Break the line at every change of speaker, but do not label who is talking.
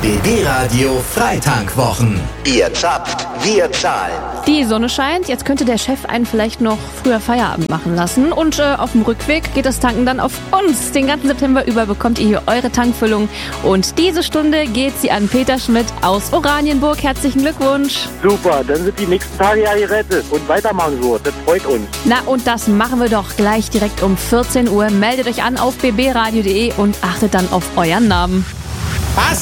BB Radio Freitankwochen. Ihr zapft, wir zahlen.
Die Sonne scheint, jetzt könnte der Chef einen vielleicht noch früher Feierabend machen lassen. Und auf dem Rückweg geht das Tanken dann auf uns. Den ganzen September über bekommt ihr hier eure Tankfüllung. Und diese Stunde geht sie an Peter Schmidt aus Oranienburg. Herzlichen Glückwunsch.
Super, dann sind die nächsten Tage ja gerettet und weitermachen so. Das freut uns.
Na, und das machen wir doch gleich direkt um 14 Uhr. Meldet euch an auf bbradio.de und achtet dann auf euren Namen.
Was?